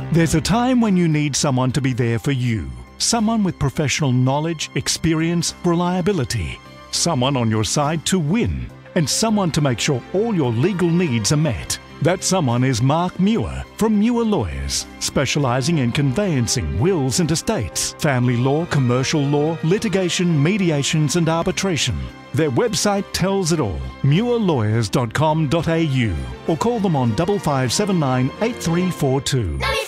There's a time when you need someone to be there for you. Someone with professional knowledge, experience, reliability. Someone on your side to win. And someone to make sure all your legal needs are met. That someone is Mark Muir from Muir Lawyers, specialising in conveyancing wills and estates, family law, commercial law, litigation, mediations and arbitration. Their website tells it all, muirlawyers.com.au, or call them on 5579 8342.